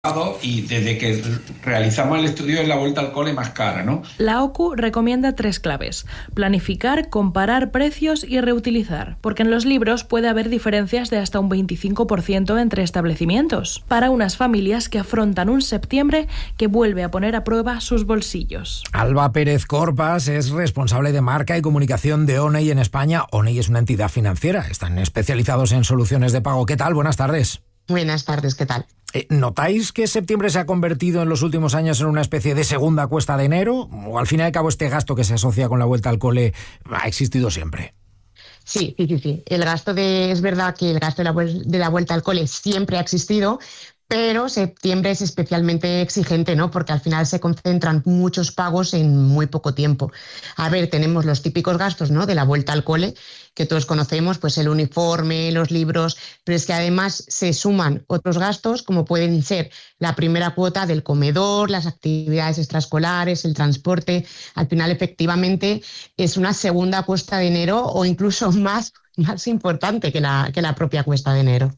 y desde que realizamos el estudio de la vuelta al cole más cara, ¿no? La OCU recomienda 3 claves: planificar, comparar precios y reutilizar, porque en los libros puede haber diferencias de hasta un 25% entre establecimientos, para unas familias que afrontan un septiembre que vuelve a poner a prueba sus bolsillos. Alba Pérez Corpas es responsable de marca y comunicación de ONEY en España. ONEY es una entidad financiera, están especializados en soluciones de pago. ¿Qué tal? Buenas tardes. Buenas tardes, ¿qué tal? ¿Notáis que septiembre se ha convertido en los últimos años en una especie de segunda cuesta de enero? ¿O al fin y al cabo este gasto que se asocia con la vuelta al cole ha existido siempre? Sí. Es verdad que el gasto de la vuelta al cole siempre ha existido, pero septiembre es especialmente exigente, ¿no? Porque al final se concentran muchos pagos en muy poco tiempo. A ver, tenemos los típicos gastos, ¿no?, de la vuelta al cole, que todos conocemos, pues el uniforme, los libros, pero es que además se suman otros gastos como pueden ser la primera cuota del comedor, las actividades extraescolares, el transporte. Al final, efectivamente, es una segunda cuesta de enero o incluso más importante que la propia cuesta de enero.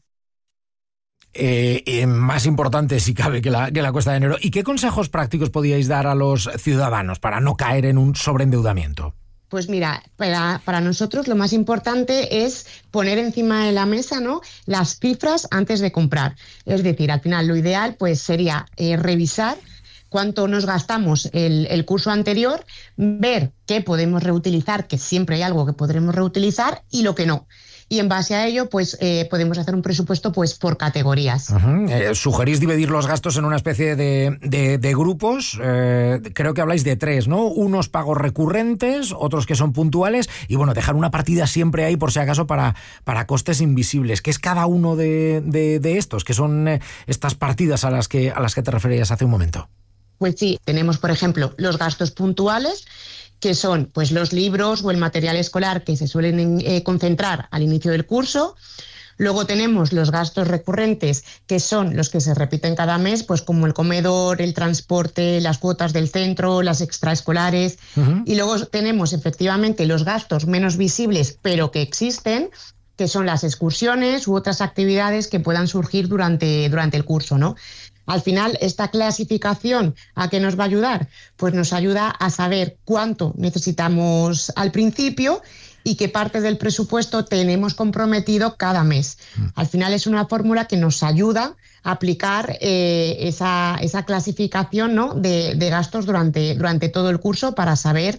Más importante si cabe que la cuesta de enero. ¿Y qué consejos prácticos podíais dar a los ciudadanos para no caer en un sobreendeudamiento? Pues mira, para nosotros lo más importante es poner encima de la mesa, ¿no?, las cifras antes de comprar. Es decir, al final lo ideal pues sería revisar cuánto nos gastamos el curso anterior, ver qué podemos reutilizar, que siempre hay algo que podremos reutilizar, y lo que no. Y en base a ello, pues podemos hacer un presupuesto pues por categorías. Sugerís dividir los gastos en una especie de grupos. Creo que habláis de 3, ¿no? Unos pagos recurrentes, otros que son puntuales, y bueno, dejar una partida siempre ahí por si acaso para costes invisibles. ¿Qué es cada uno de estos? ¿Qué son estas partidas a las que te referías hace un momento? Pues sí, tenemos, por ejemplo, los gastos puntuales, que son pues los libros o el material escolar que se suelen concentrar al inicio del curso. Luego tenemos los gastos recurrentes, que son los que se repiten cada mes, pues como el comedor, el transporte, las cuotas del centro, las extraescolares. Y luego tenemos efectivamente los gastos menos visibles, pero que existen, que son las excursiones u otras actividades que puedan surgir durante el curso, ¿no? Al final, esta clasificación, ¿a qué nos va a ayudar? Pues nos ayuda a saber cuánto necesitamos al principio y qué parte del presupuesto tenemos comprometido cada mes. Al final es una fórmula que nos ayuda a aplicar esa clasificación, ¿no?, de gastos durante todo el curso para saber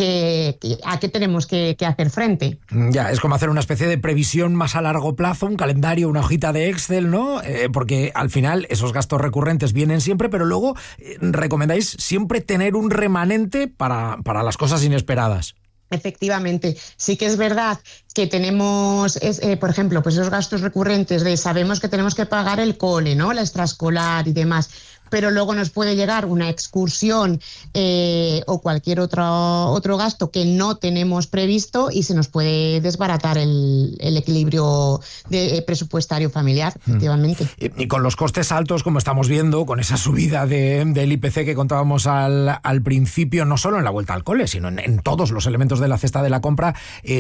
a qué tenemos que hacer frente. Ya, es como hacer una especie de previsión más a largo plazo, un calendario, una hojita de Excel, ¿no? Porque al final esos gastos recurrentes vienen siempre, pero luego recomendáis siempre tener un remanente para las cosas inesperadas. Efectivamente, sí que es verdad que tenemos, por ejemplo, pues esos gastos recurrentes sabemos que tenemos que pagar el cole, ¿no?, la extraescolar y demás, pero luego nos puede llegar una excursión o cualquier otro gasto que no tenemos previsto y se nos puede desbaratar el equilibrio presupuestario familiar, efectivamente. Y con los costes altos, como estamos viendo, con esa subida del IPC que contábamos al principio, no solo en la vuelta al cole, sino en todos los elementos de la cesta de la compra,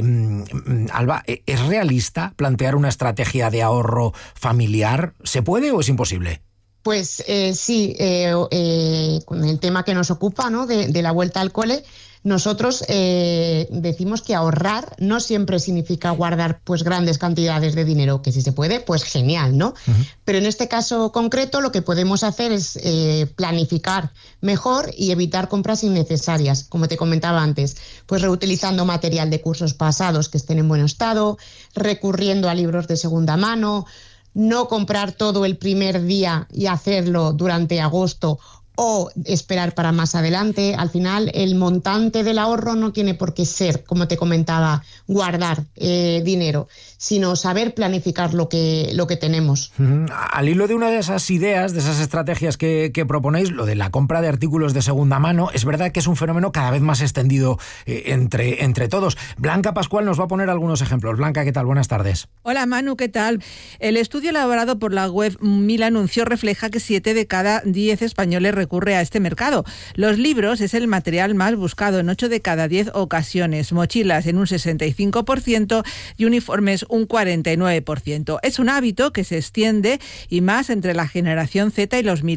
Alba, ¿es realista plantear una estrategia de ahorro familiar? ¿Se puede o es imposible? Pues sí, con el tema que nos ocupa, ¿no?, de la vuelta al cole, nosotros decimos que ahorrar no siempre significa guardar pues grandes cantidades de dinero, que si se puede, pues genial, ¿no? Pero en este caso concreto lo que podemos hacer es planificar mejor y evitar compras innecesarias, como te comentaba antes, pues reutilizando material de cursos pasados que estén en buen estado, recurriendo a libros de segunda mano, no comprar todo el primer día y hacerlo durante agosto o esperar para más adelante. Al final, el montante del ahorro no tiene por qué ser, como te comentaba, guardar dinero, sino saber planificar lo que tenemos. Al hilo de una de esas ideas, de esas estrategias que proponéis, lo de la compra de artículos de segunda mano, es verdad que es un fenómeno cada vez más extendido entre todos. Blanca Pascual nos va a poner algunos ejemplos. Blanca, ¿qué tal? Buenas tardes. Hola Manu, ¿qué tal? El estudio elaborado por la web Mil Anuncio refleja que 7 de cada 10 españoles recurre a este mercado. Los libros es el material más buscado en 8 de cada 10 ocasiones, mochilas en un 65% y uniformes un 49%. Es un hábito que se extiende y más entre la generación Z y los millennials.